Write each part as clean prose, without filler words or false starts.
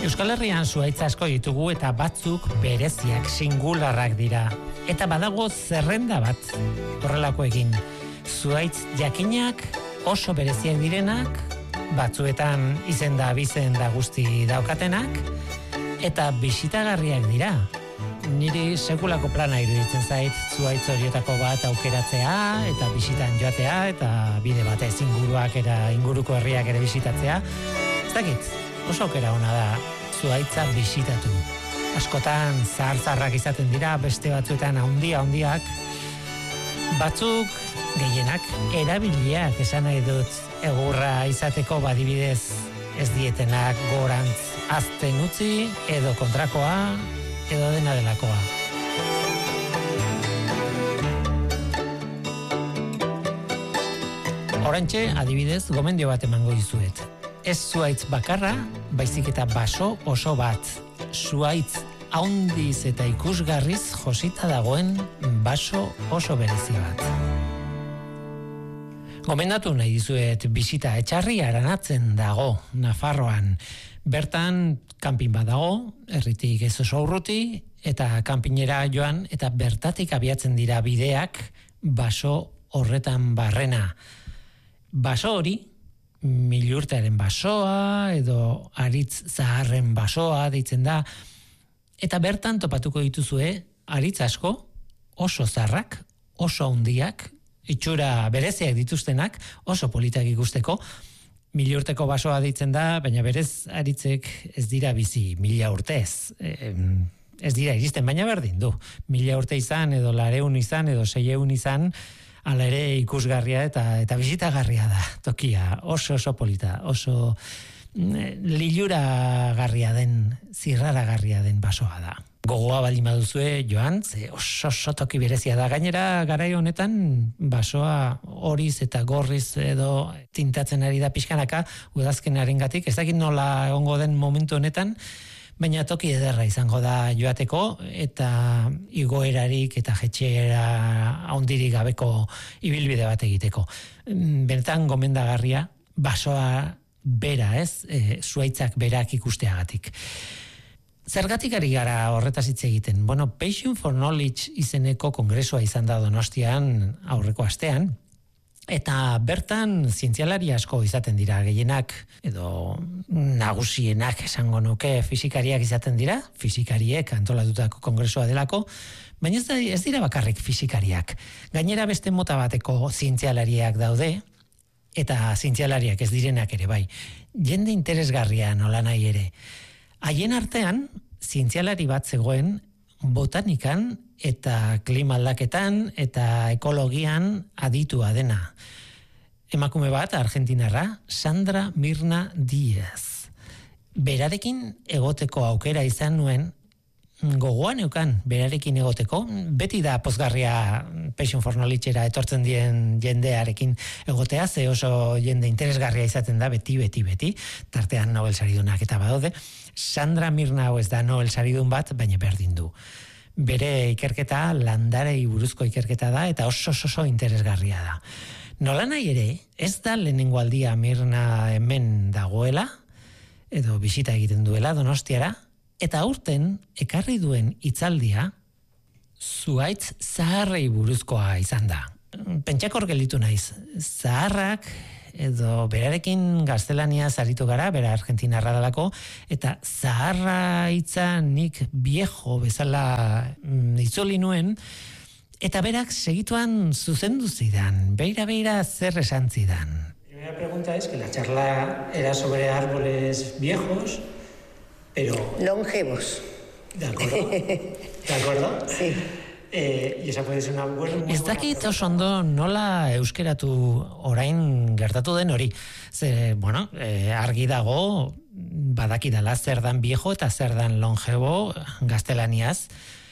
Euskal Herrian zuhaitz asko ditugu eta batzuk bereziak, singularrak dira. Eta badago zerrenda bat, horrelako egin. Zuhaitz jakinak oso bereziak direnak, batzuetan izenda bizenda guzti daukatenak, eta bisitagarriak dira. Niri sekulako plana iruditzen zait zuhaitz horietako bat aukeratzea eta bisitan joatea eta bide batez inguruko herriak ere bisitatzea. Ez dakit, oso aukera ona da zuhaitza bisitatu. Askotan zahar-zaharrak izaten dira, beste batzuetan handiak, batzuk gehienak erabiliak esan nahi dut egurra izateko badibidez ez dietenak gorantz azten utzi edo kontrakoa edo dena delakoa. Orantxe, adibidez, gomendio bat emango dizuet. Ez zuhaitz bakarra, baizik eta baso oso bat. Zuhaitz haundiz eta ikusgarriz josita dagoen baso oso berezi bat. Gomendatu nahi dizuet bisita Etxarri Aranatzen dago, Nafarroan. Bertan kanpin bat dago, herritik ez oso urruti, eta kanpinera joan, eta bertatik abiatzen dira bideak baso horretan barrena. Baso hori, Milurtearen basoa, edo Aritz Zaharren basoa deitzen da, eta bertan topatuko dituzue, aritz asko, oso zarrak, oso handiak, itxura bereziak dituztenak, oso politak ikusteko. 1000 urteko basoa deitzen da, baina berez aritzek ez dira bizi 1000 urtez. Ez dira iristen, baina berdin du. 1000 urte izan, edo 200 izan, edo 600 izan, hala ere ikusgarria eta bisitagarria da tokia. Oso polita, oso liluragarria den, zirraragarria den basoa da. Gogoa baldin baduzue joan, ze oso toki berezia da. Gainera, garai honetan, basoa horiz eta gorriz edo tintatzen ari da pixkanaka, udazkenarengatik, ez dakit nola egongo den momentu honetan, baina toki ederra izango da joateko, eta igoerarik eta jetxera handirik gabeko ibilbide bat egiteko. Benetan gomendagarria, basoa bera, zuhaitzak berak ikusteagatik. Zergatik ari gara horretaz hitz egiten? Bueno, Passion for Knowledge izeneko kongresua izan da Donostian aurreko astean, eta bertan zientzialari asko izaten dira, gehienak edo nagusienak esango nuke fisikariak izaten dira, fisikariek antolatutako kongresua delako, baina ez dira bakarrik fisikariak. Gainera beste mota bateko zientzialariak daude, eta zientzialariak ez direnak ere bai. Jende interesgarria nola nahi ere. Haien artean, zientzialari bat zegoen botanikan eta klima aldaketan eta ekologian aditua dena. Emakume bat, argentinarra, Sandra Mirna Díaz. Berarekin egoteko aukera izan nuen, gogoan eukan berarekin egoteko, beti da pozgarria Passion for Knowledge-era etortzen dien jendearekin egotea, ze oso jende interesgarria izaten da, beti, tartean Nobel saridunak eta badaude. Sandra Mirna hau ez da Nobel saridun bat, baina berdin du. Bere ikerketa landarei buruzko ikerketa da, eta oso interesgarria da. Nola nahi ere, ez da lehenengo aldia Mirna hemen dagoela, edo bisita egiten duela Donostiara, eta aurten ekarri duen hitzaldia zuhaitz zaharrei buruzkoa izan da. Pentsakor gelditu naiz, zaharrak edo berarekin gaztelania zaritu gara, bera argentinarra dalako, eta zaharra hitza nik viejo bezala itzuli nuen, eta berak segituan zuzendu zidan, beira zer esan zidan. La primera pregunta es que la charla era sobre árboles viejos, pero... Longevos. ¿De acuerdo? ¿De acuerdo? Sí. Y esa puede ser una buena... Ez dakit oso ondo nola euskeratu orain gertatu den hori. Ze, bueno, argi dago badakidala zer dan viejo eta zer dan longevo gaztelaniaz.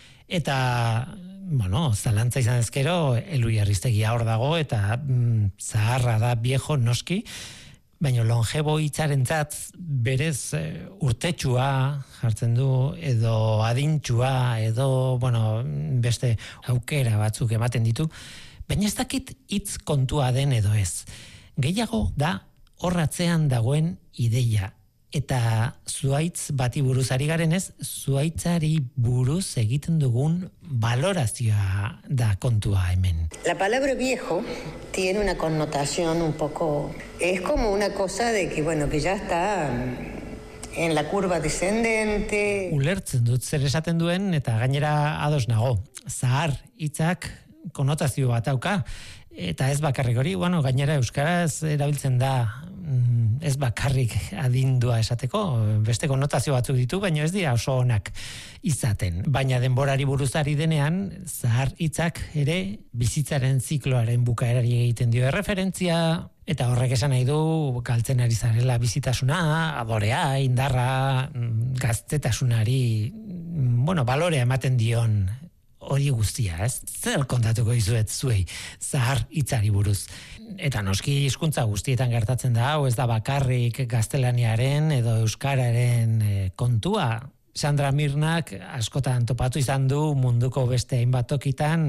Eta, bueno, zalantza izan ezkero, Elui Arriztegia hor dago eta zaharra da viejo noski, baina longevo hitzarentzat berez urtetxua jartzen du, edo adintxua, edo, bueno, beste aukera batzuk ematen ditu, baina ez dakit hitz kontua den edo ez. Gehiago da horratzean dagoen ideia. eta zuaitz bati buruz ari garenez, zuaitzari buruz egiten dugun valorazioa da kontua hemen. La palabra viejo tiene una connotación un poco... Es como una cosa de que, bueno, que ya está en la curva descendente. Ulertzen dut zer esaten duen, eta gainera ados nago. Zahar hitzak konotazio bat dauka, eta ez bakarrik hori, bueno, gainera euskaraz erabiltzen da ez bakarrik adindua esateko, beste konotazio batzuk ditu, baina ez dira oso onak izaten. Baina denborari buruzari denean, zahar hitzak ere bizitzaren zikloaren bukaerari egiten dio erreferentzia, eta horrek esan nahi du galtzen ari zarela bizitasuna, adorea, indarra, gaztetasunari, balorea ematen dion hori guztia, ez? Zer kontatuko dizuet zuei zahar hitzari buruz. Eta noski hizkuntza guztietan gertatzen da, hau ez da bakarrik gaztelaniaren edo euskararen kontua. Sandra Mirnak askotan topatu izan du munduko beste hainbat tokitan,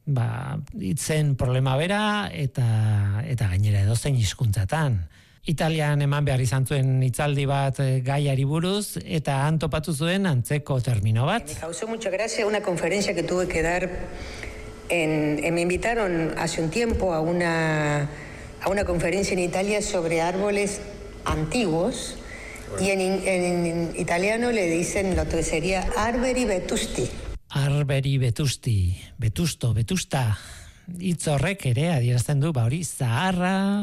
hitzen problema bera eta gainera edozein hizkuntzatan. Italian eman behar izan zuen hitzaldi bat gaiari buruz, eta han topatu zuen antzeko termino bat. Me causó mucha gracia una conferencia que tuve que dar me invitaron hace un tiempo a una conferencia en Italia sobre árboles antiguos, y en italiano le dicen lo que sería arberi vetusti. Arberi vetusti, vetusto, vetusta. Hitz horrek ere adierazten du, hori zaharra,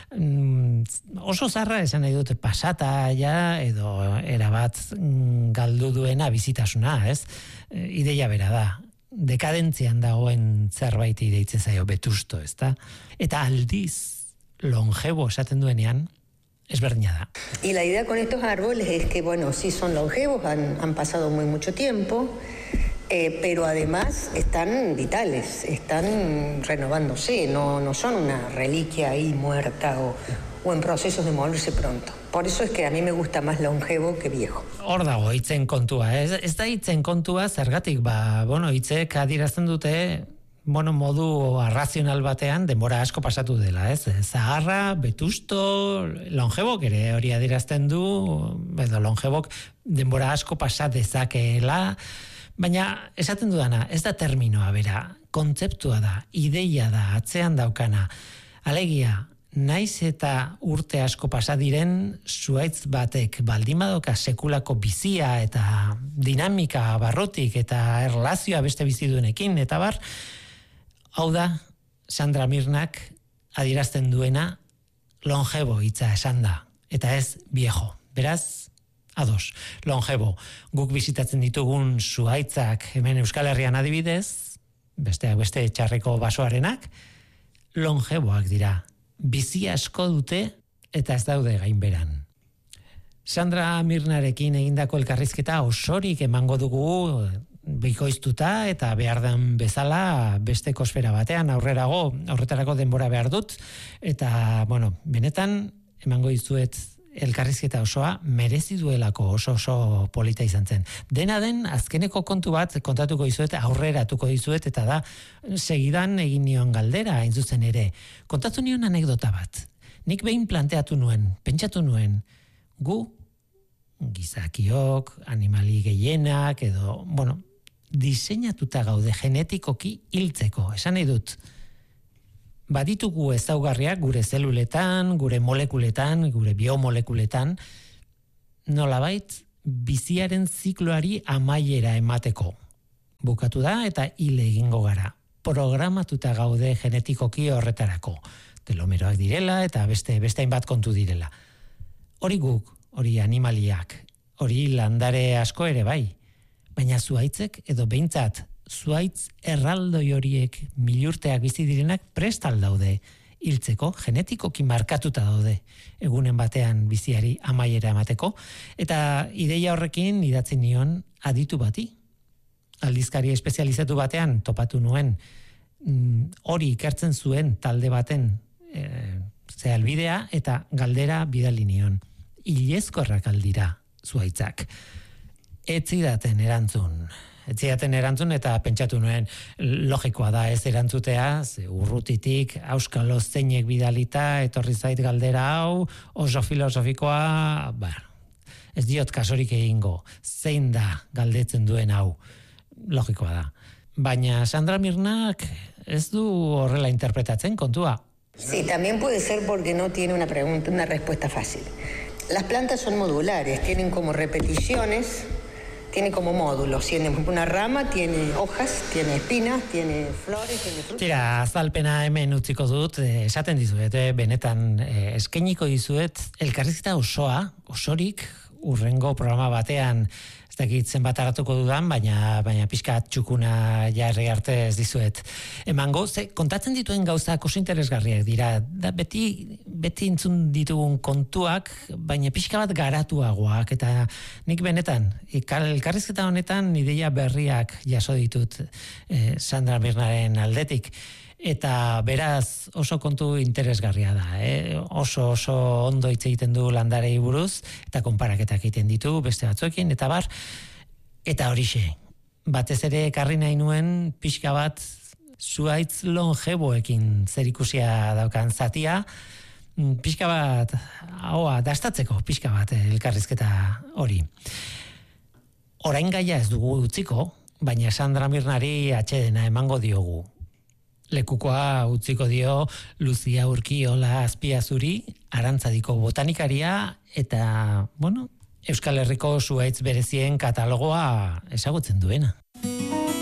oso zaharra esan nahi dute pasata ja, edo erabat galdu duena bizitasuna, ez? Ideia bera da. Dekadentzian dagoen zerbait ideitzen zaio vetusto, ezta? Eta aldiz longevo esaten duenean, ezberdina da. Y la idea con estos árboles es que, bueno, sí son longevos, han pasado mucho tiempo, pero además están vitales, están renovándose, no son una reliquia ahí muerta o en procesos de morirse pronto. Por eso es que a mí me gusta más longevo que viejo. Hor dago hitzen kontua, ez da hitzen kontua zergatik, hitzek adierazten dute, modu arrazional batean denbora asko pasatu dela, ez? Zaharra, vetusto, longevok ere hori adierazten du, edo longevok denbora asko pasa dezakeela, baina esaten dudana, ez da terminoa bera, kontzeptua da, ideia da, atzean daukana, alegia, naiz eta urte asko pasa diren zuaitz batek baldimadoka sekulako bizia eta dinamika barrotik eta erlazioa beste bizidunekin, eta bar, hau da, Sandra Mirnak adierazten duena longevo hitza esan da, eta ez viejo. Beraz, ados, longevo. Guk bizitatzen ditugun zuaitzak hemen Euskal Herrian adibidez, beste txarreko basoarenak, longevoak dira. Bizi asko dute eta ez daude gainberan. Sandra Mirnarekin egindako elkarrizketa osorik emango dugu bikoiztuta eta behar den bezala beste kosfera batean aurrerago, horretarako denbora behar dut, eta, benetan emango dizuet elkarrizketa osoa merezi duelako oso polita izan zen. Dena den, azkeneko kontu bat kontatuko dizuet, aurreratuko dizuet, eta da, segidan egin nion galdera, hain zuzen ere. Kontatu nion anekdota bat. Nik behin planteatu nuen, pentsatu nuen, gu, gizakiok, animali gehienak, edo, diseinatuta gaude genetikoki hiltzeko, esan nahi dut. Baditugu ezaugarriak gure zeluletan, gure molekuletan, gure biomolekuletan, nolabait biziaren zikloari amaiera emateko. Bukatu da eta hil egingo gara. Programatuta gaude genetikoki horretarako. Telomeroak direla eta beste hainbat kontu direla. Hori guk, hori animaliak, hori landare asko ere bai. Baina zuaitzek edo behintzat zuaitz erraldoi horiek milurteak bizi direnak prestal daude hiltzeko, genetikoki markatuta daude egunen batean biziari amaiera emateko, eta ideia horrekin idatzi nion aditu bati. Aldizkari espezializatu batean topatu nuen hori ikertzen zuen talde baten albidea eta galdera bidali nion. Ilezkorrak aldira zuaitzak. Etzidaten erantzun eta pentsatu nuen logikoa da ez erantzutea, ze urrutitik auskalo zeinek bidalita etorri zait galdera hau, oso filosofikoa, ez diot kasorik egingo, zein da galdetzen duen hau, logikoa da. Baina Sandra Mirnak ez du horrela interpretatzen kontua. Sí, también puede ser porque no tiene una respuesta fácil. Las plantas son modulares, tienen como repeticiones, tiene como módulos, tiene una rama, tiene hojas, tiene espinas, tiene flores, tiene frutas. Tira, azalpena hemen utziko dut, esaten dizuet, benetan eskainiko dizuet, elkarrizketa osorik, urrengo programa batean, ez dakit zenbat hartuko dudan, baina pixka txukuna jarri arte ez dizuet. Emango, kontatzen dituen gauzak oso interesgarriak dira, da beti entzun ditugun kontuak, baina pixka bat garatuagoak, eta nik benetan, elkarrizketa honetan ideia berriak jaso ditut Sandra Mirnaren aldetik, eta beraz oso kontu interesgarria da, oso ondo hitz egiten du landarei buruz, eta konparaketak egiten ditu beste batzuekin, eta bar, eta horixe, batez ere ekarri nahi nuen pixka bat zuhaitz longeboekin zerikusia daukan zatia, pixka bat, dastatzeko pixka bat elkarrizketa hori. Orain gaia ez dugu utziko, baina Sandra Mirnari atsedena emango diogu. Lekukoa utziko dio Lucia Urkiola Azpiazuri, Arantzadiko botanikaria, eta, Euskal Herriko zuhaitz berezien katalogoa ezagutzen duena.